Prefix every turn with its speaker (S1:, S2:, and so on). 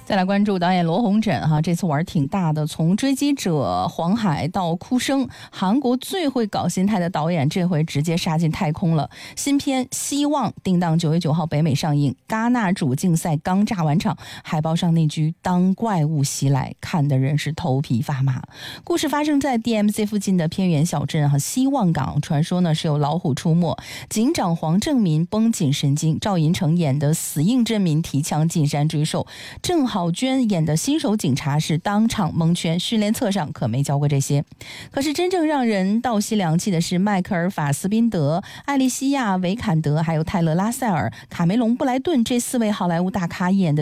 S1: 再来关注导演罗洪枕哈，这次玩挺大的，从追击者、黄海到哭声，韩国最会搞心态的导演这回直接杀进太空了。新片《希望》定档9月9号北美上映，戛纳主竞赛刚炸完场，海报上那句“当怪物袭来”，看的人是头皮发麻。故事发生在 DMZ 附近的偏远小镇哈，希望港。传说呢是有老虎出没，警长黄正民绷紧神经，赵寅成演的死硬镇民提枪进山追兽，郑好娟演的新手警察是当场蒙圈，训练册上可没教过这些。可是真正让人倒吸凉气的是迈克尔·法斯宾德、艾莉西亚·维坎德还有泰勒·拉塞尔、卡梅隆·布莱顿这4位好莱坞大咖演的